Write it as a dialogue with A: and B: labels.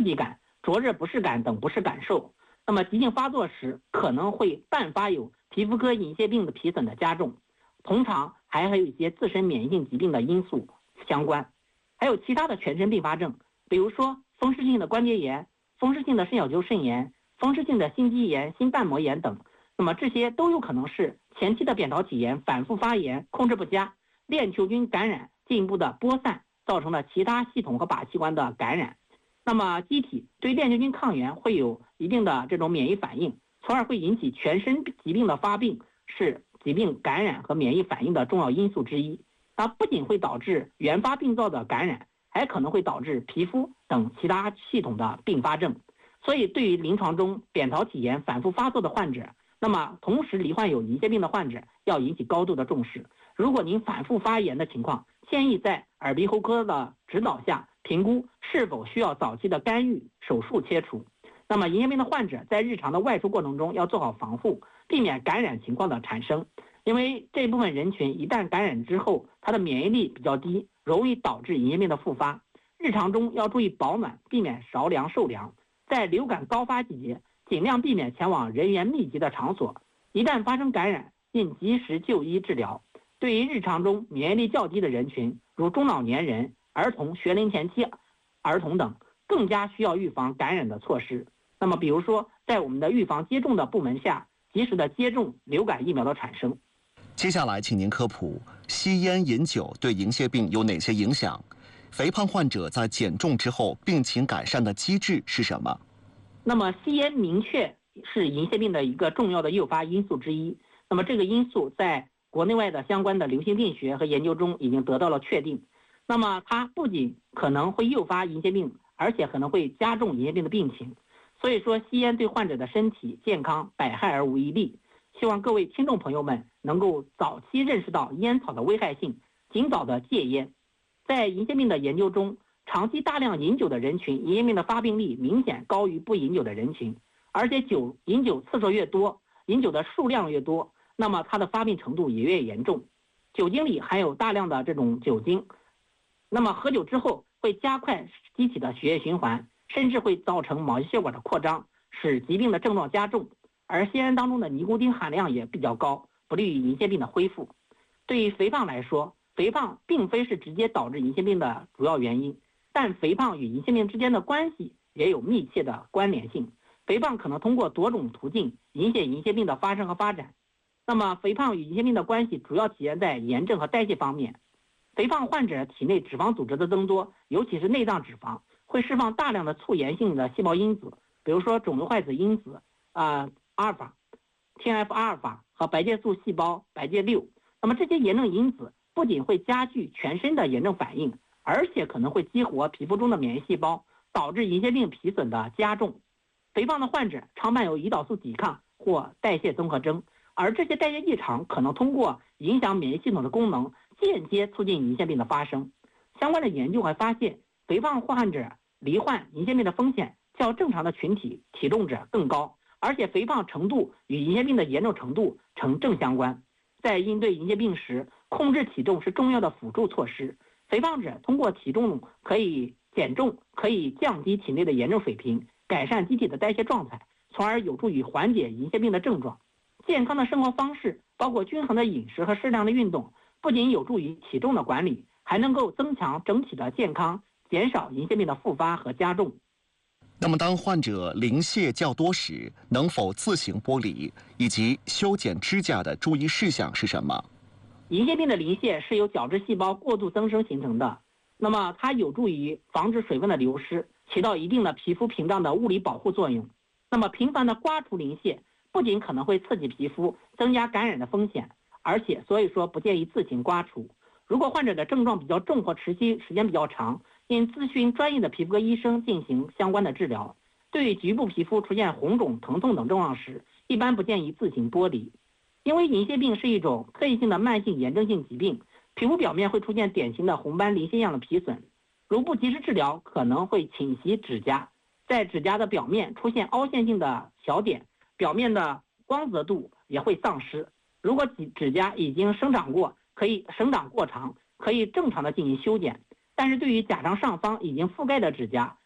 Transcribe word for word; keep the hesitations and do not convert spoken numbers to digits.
A: 激感、灼热不适感等不适感受。那么急性发作时可能会伴发有皮肤科银屑病的皮损的加重，通常还会有一些自身免疫性疾病的因素相关，还有其他的全身并发症，比如说风湿性的关节炎、风湿性的肾小球肾炎、风湿性的心肌炎、心瓣膜炎等。那么这些都有可能是前期的扁桃体炎反复发炎控制不佳，链球菌感染进一步的播散，造成了其他系统和靶器官的感染。那么机体对链球菌抗原会有一定的这种免疫反应，从而会引起全身疾病的发病，是疾病感染和免疫反应的重要因素之一。它不仅会导致原发病灶的感染，还可能会导致皮肤等其他系统的并发症。所以对于临床中扁桃体炎反复发作的患者，那么同时罹患有银屑病的患者要引起高度的重视。如果您反复发炎的情况，建议在耳鼻喉科的指导下评估是否需要早期的干预手术切除。那么银屑病的患者在日常的外出过程中要做好防护，避免感染情况的产生，因为这部分人群一旦感染之后，他的免疫力比较低，容易导致银屑病的复发。日常中要注意保暖，避免着凉受凉。在流感高发季节，尽量避免前往人员密集的场所，一旦发生感染，应及时就医治疗。对于日常中免疫力较低的人群，如中老年人、儿童、学龄前期儿童等，更加需要预防感染的措施。那么比如说，在我们的预防接种的部门下，及时的接种流感疫苗的产生。
B: 接下来请您科普吸烟饮酒对银屑病有哪些影响，肥胖患者在减重之后病情改善的机制是什么？
A: 那么吸烟明确是银屑病的一个重要的诱发因素之一。那么这个因素在国内外的相关的流行病学和研究中已经得到了确定。那么它不仅可能会诱发银屑病，而且可能会加重银屑病的病情。所以说吸烟对患者的身体健康百害而无一利。希望各位听众朋友们能够早期认识到烟草的危害性，尽早的戒烟。在银屑病的研究中，长期大量饮酒的人群，银屑病的发病率明显高于不饮酒的人群，而且酒饮酒次数越多，饮酒的数量越多，那么它的发病程度也越严重。酒精里含有大量的这种酒精，那么喝酒之后会加快机体的血液循环，甚至会造成毛细血管的扩张，使疾病的症状加重。而吸烟当中的尼古丁含量也比较高，不利于银屑病的恢复。对于肥胖来说，肥胖并非是直接导致银屑病的主要原因，但肥胖与银屑病之间的关系也有密切的关联性。肥胖可能通过多种途径引起银屑病的发生和发展。那么肥胖与银屑病的关系主要体现在炎症和代谢方面。肥胖患者体内脂肪组织的增多，尤其是内脏脂肪，会释放大量的促炎性的细胞因子，比如说肿瘤坏死因子啊、阿尔法、T N F 阿尔法和白介素细胞白介六。那么这些炎症因子不仅会加剧全身的炎症反应，而且可能会激活皮肤中的免疫细胞，导致银屑病皮损的加重。肥胖的患者常伴有胰岛素抵抗或代谢综合征，而这些代谢异常可能通过影响免疫系统的功能，间接促进银屑病的发生。相关的研究还发现，肥胖患者罹患银屑病的风险较正常的群体体重者更高，而且肥胖程度与银屑病的严重程度呈正相关。在应对银屑病时，控制体重是重要的辅助措施。肥胖者通过体重可以减重，可以降低体内的炎症水平，改善机体的代谢状态，从而有助于缓解银屑病的症状。健康的生活方式包括均衡的饮食和适量的运动，不仅有助于体重的管理，还能够增强整体的健康，减少银屑病的复发和加重。
B: 那么当患者鳞屑较多时，能否自行剥离，以及修剪指甲的注意事项是什么？
A: 银屑病的鳞屑是由角质细胞过度增生形成的，那么它有助于防止水分的流失，起到一定的皮肤屏障的物理保护作用。那么频繁的刮除鳞屑不仅可能会刺激皮肤，增加感染的风险，而且所以说不建议自行刮除。如果患者的症状比较重或持续时间比较长，应咨询专业的皮肤科医生进行相关的治疗。对局部皮肤出现红肿、疼痛等症状时，一般不建议自行剥离。因为银屑病是一种特异性的慢性炎症性疾病，皮肤表面会出现典型的红斑鳞屑样的皮损，如不及时治疗，可能会侵袭指甲，在指甲的表面出现凹陷性的小点，表面的光泽度也会丧失。如果指甲已经生长过，可以生长过长，可以正常的进行修剪。但是对于甲状上方已经覆盖的指甲，